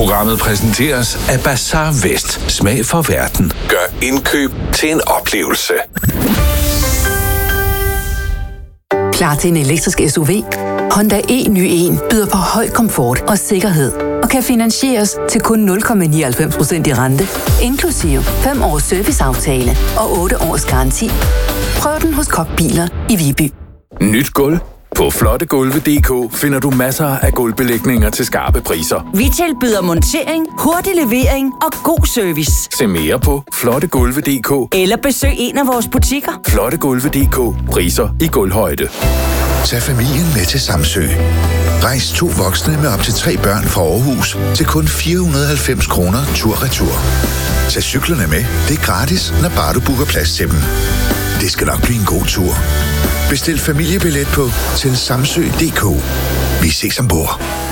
Programmet præsenteres af Bazaar Vest. Smag for verden. Gør indkøb til en oplevelse. Klar til en elektrisk SUV? Honda e-ny1 byder på høj komfort og sikkerhed og kan finansieres til kun 0,99% i rente, inklusive 5 års serviceaftale og 8 års garanti. Prøv den hos Kokbiler i Viby. Nyt gulv. På flottegulve.dk finder du masser af gulvbelægninger til skarpe priser. Vi tilbyder montering, hurtig levering og god service. Se mere på flottegulve.dk eller besøg en af vores butikker. Flottegulve.dk. Priser i gulvhøjde. Tag familien med til Samsø. Rejs 2 voksne med op til 3 børn fra Aarhus til kun 490 kroner tur-retur. Tag cyklerne med. Det er gratis, når bare du booker plads til dem. Det skal nok blive en god tur. Bestil familiebillet på til samsø.dk. Vi ses ombord.